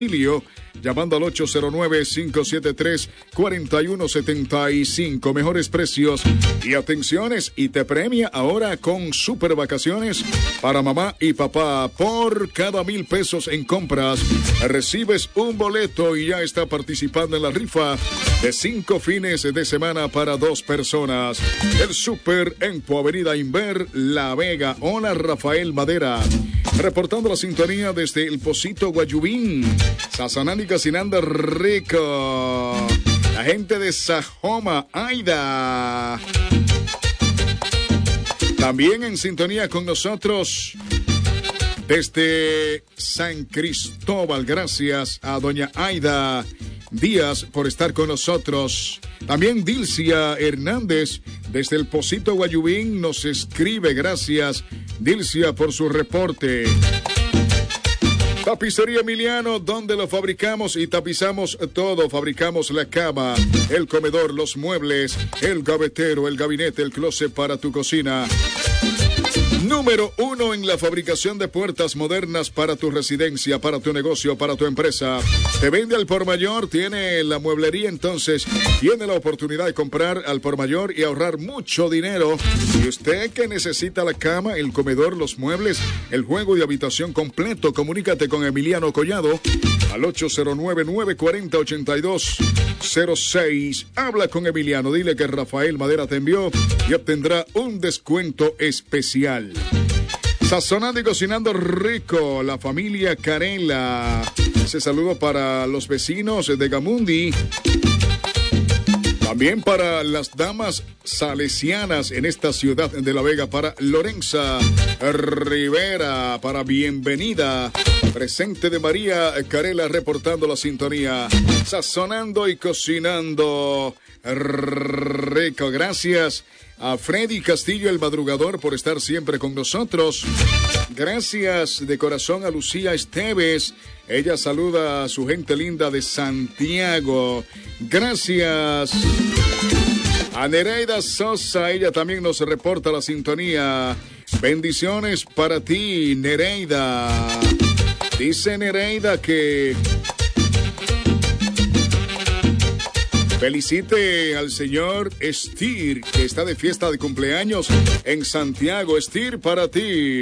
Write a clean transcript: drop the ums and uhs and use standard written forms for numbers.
llamando al 809-573-4175. Mejores precios y atenciones, y te premia ahora con super vacaciones para mamá y papá. Por cada 1,000 pesos en compras recibes un boleto y ya está participando en la rifa de 5 fines de semana para 2 personas. El Super Empo, Avenida Inver, La Vega. Hola, Rafael Madera, reportando la sintonía desde El Pocito, Guayubín. Sazonando y cocinando rico. La gente de Sajoma, Aida. También en sintonía con nosotros desde San Cristóbal. Gracias a doña Aida Díaz por estar con nosotros. También Dilcia Hernández desde El Pocito, Guayubín nos escribe. Gracias, Dilcia, por su reporte. Tapicería Emiliano, donde lo fabricamos y tapizamos todo. Fabricamos la cama, el comedor, los muebles, el gavetero, el gabinete, el closet para tu cocina. Número 1 en la fabricación de puertas modernas para tu residencia, para tu negocio, para tu empresa. Te vende al por mayor, tiene la mueblería, entonces tiene la oportunidad de comprar al por mayor y ahorrar mucho dinero. Y usted que necesita la cama, el comedor, los muebles, el juego de habitación completo, comunícate con Emiliano Collado al 809-940-8206. Habla con Emiliano, dile que Rafael Madera te envió y obtendrá un descuento especial. Sazonando y cocinando rico, la familia Carela. Ese saludo para los vecinos de Gamundi. También para las damas salesianas en esta ciudad de La Vega, para Lorenza Rivera, para Bienvenida, presente de María Carela, reportando la sintonía. Sazonando y cocinando rico. Gracias a Freddy Castillo, el madrugador, por estar siempre con nosotros. Gracias de corazón a Lucía Esteves. Ella saluda a su gente linda de Santiago. Gracias a Nereida Sosa. Ella también nos reporta la sintonía. Bendiciones para ti, Nereida. Dice Nereida que felicite al señor Estir, que está de fiesta de cumpleaños en Santiago. Estir, para ti.